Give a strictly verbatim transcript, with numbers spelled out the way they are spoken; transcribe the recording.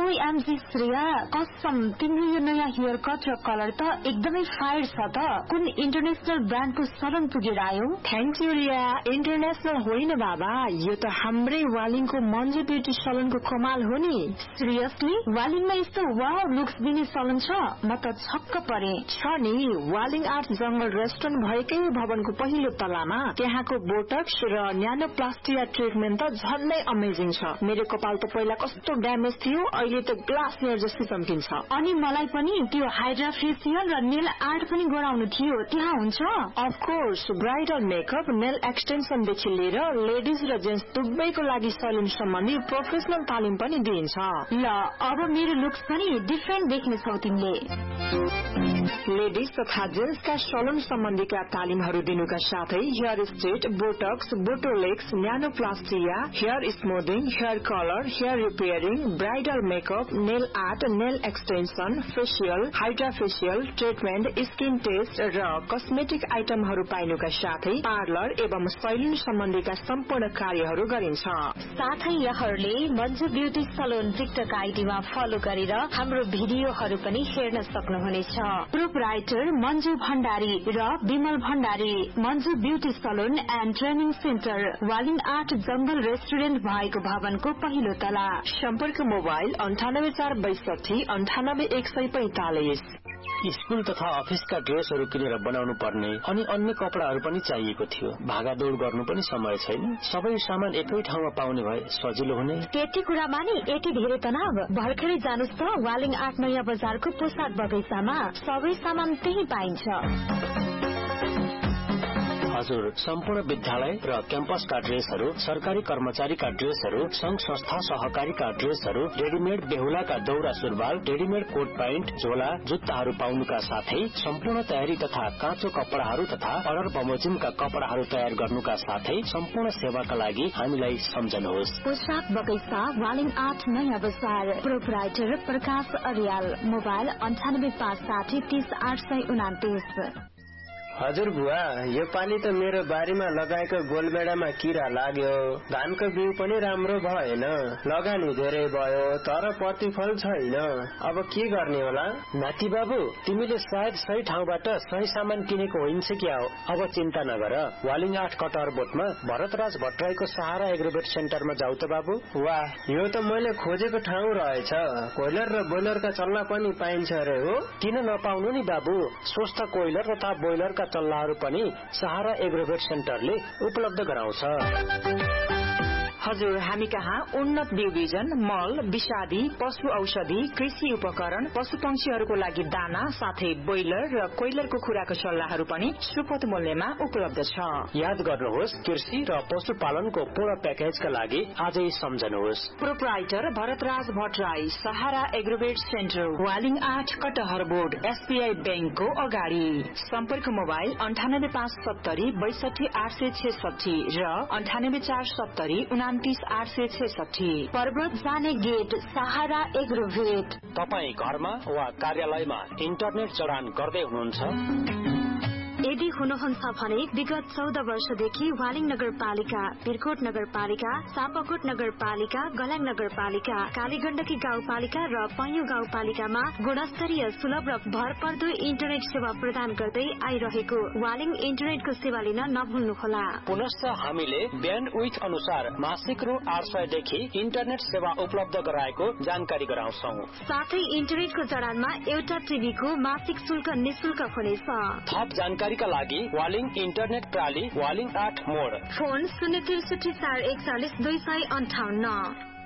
OMG Shreya, कसम तिम्रो यो नयाँ हेयर कट र कलर त एकदमै फायर छ त। कुन इन्टरनेशनल ब्रान्डको सलन पुगेर आयो? Thank you Riya. इन्टरनेशनल होइन बाबा, यो त हाम्रै वालिङको मन्जु ब्युटी सलनको कमाल हो नि। सिरियसली? वालिङमा यस्तो वाउ लुक्स दिने सलन छ? म त छक्क परे। छ नि, वालिङ आर्ट जंगल रेस्टुरेन्ट भएकै भवनको पहिलो तलामा त्यहाँको बोटक्स र न्यानोप्लास्टिया ट्रिटमेन्ट त झन्नै अमेजिङ छ। मेरो कपाल त पहिला कस्तो ड्यामेज थियो, अहिले त ग्लास हेयर जस्तो चम्किन्छ। अनि मलाई पनि त्यो हाइड्रा फेसियल र नेल आर्ट पनि गराउनु थियो, त्यहाँ हुन्छ? Of course, bridal makeup, nail extension देखि लिएर लेडिज र जेन्ट्स दुवैको लागि सलुन सम्बन्धी प्रोफेसनल तालिम पनि दिइन्छ। ल अब मेरो लुक्स पनि डिफरेन्ट देख्नेछौ तिमीले। लेडिज तथा जेन्ट्सका सलुन सम्बन्धीका तालिमहरू दिनुका साथै hair straight, Botox, बोटोलेक्स, न्यानोप्लास्टिया, hair smoothing, hair colour, hair repairing, bridal makeup, nail art, nail extension, facial, hydra facial, treatment, skin test र कस्मेटिक आइटमहरू पाइनुका साथै पार्लर एवं सैलुन सम्बन्धीका सम्पूर्ण कार्यहरू गरिन्छ। साथै यहाँहरूले Manju beauty salon TikTok आइडीमा follow गरेर हाम्रो भिडियोहरू पनि हेर्न सक्नुहुनेछ। प्रोपराइटर मन्जु भण्डारी र Bimal Bhandari, Manju beauty salon and training centre, Waling art जंगल रेस्टुरेन्ट भएको भवनको पहिलो तला। सम्पर्क मोबाइल अन्ठानब्बे चार बैसठी अन्ठानब्बे एक सय पैंतालिस। स्कूल तथा अफिसका ड्रेसहरू किनेर बनाउनु पर्ने अनि अन्य कपडाहरू पनि चाहिएको थियो। भागादौड़ गर्नु पनि समय छैन। सबै सामान एकै ठाउँमा पाउने भए सजिलो हुने। त्यति कुरामा नि यति धेरै तनाव? भर्खरै जानुस् त वालिङ आर्ट नयाँ बजारको पोसाक बगैँचामा, सबै सामान त्यही पाइन्छ। हजुर, सम्पूर्ण विद्यालय र क्याम्पसका ड्रेसहरू, सरकारी कर्मचारीका ड्रेसहरू, संघ संस्था सहकारीका ड्रेसहरू, रेडीमेड बेहुलाका दौरा सुरुवाल, रेडीमेड कोट प्यान्ट, झोला, जुत्ताहरू पाउनुका साथै सम्पूर्ण तयारी तथा काँचो कपडाहरू तथा अर्डर बमोजिमका कपडाहरू तयार गर्नुका साथै सम्पूर्ण सेवाका लागि हामीलाई सम्झनुहोस्। पोसाक बगैँचा, वालिङ आर्ट नयाँ बजार। प्रोपराइटर प्रकाश अर्याल, मोबाइल अन्ठानब्बे पाँच साठी तीस आठ सय उनातिस। हजुर बुवा, यो पालि त मेरो बारीमा लगाएको गोलबेडामा किरा लाग्यो। धानको बिउ पनि राम्रो भएन, लगानी धेरै भयो तर प्रतिफल छैन। अब के गर्ने होला? नाति बाबु, तिमीले सायद सही ठाउँबाट सही सामान किनेको होइन्छ क्या हो। अब चिन्ता नगर, वालिङ आर्ट कटहर बोटमा भरतराज भट्टराईको सहारा एग्रोवेट सेन्टरमा जाऊ त बाबु। वाह, यो त मैले खोजेको ठाउँ रहेछ। कोइलर र बोइलरका चल्ला पनि पाइन्छ अरे हो? किन नपाउनु नि बाबु, स्वस्थ कोइलर तथा बोइलरका चल्लाहरू पनि सहारा एग्रोवेट सेन्टरले उपलब्ध गराउँछ। हजुर, हामी कहाँ उन्नत बिउ बिजन, मल, विषादी, पशु औषधि, कृषि उपकरण, पशु पंक्षीहरूको लागि दाना साथै बोइलर र कोइलरको खुराको सल्लाहहरू पनि सुपथ मूल्यमा उपलब्ध छ। याद गर्नुहोस्, कृषि र पशुपालनको पूर्ण प्याकेजका लागि आजै सम्झनुहोस्। प्रोपराइटर भरतराज भट्टराई, सहारा एग्रोवेट सेन्टर, वालिङ आर्ट कटहर बोर्ड, एसबीआई बैंकको अगाडि। सम्पर्क मोबाइल अन्ठानब्बे पाँच सत्तरी बैसठी आठ सय छेसठी र अन्ठानब्बे चार सत्तरी उनातिस आठ सय छेसठी। पर्वत जाने गेट, सहारा एग्रोवेट। तपाई घरमा वा कार्यालयमा इन्टरनेट जडान गर्दै हुनुहुन्छ? यदि हुनुहुन्छ भने विगत चौध वर्षदेखि वालिङ नगरपालिका, बिरकोट नगरपालिका, सापकोट नगरपालिका, गलाङ नगरपालिका, कालीगण्डकी गाउँपालिका र पैयुँ गाउँपालिकामा गुणस्तरीय, सुलभ र भरपर्दो इन्टरनेट सेवा प्रदान गर्दै आइरहेको वालिङ इन्टरनेटको सेवा लिन नभुल्नुहोला। पुनश्च हामीले ब्यान्डविड्थ अनुसार मासिक रु आठ सयदेखि इन्टरनेट सेवा उपलब्ध गराएको जानकारी गराउँछौ। साथै इन्टरनेटको जडानमा एउटा टिभीको मासिक शुल्क निशुल्क हुनेछ। थप जानकारी का लागि वालिङ इन्टरनेट प्राली, वालिङ आठ मोड, फोन शून्य त्रिसठी चार एकचालिस दुई सय अन्ठाउन्न।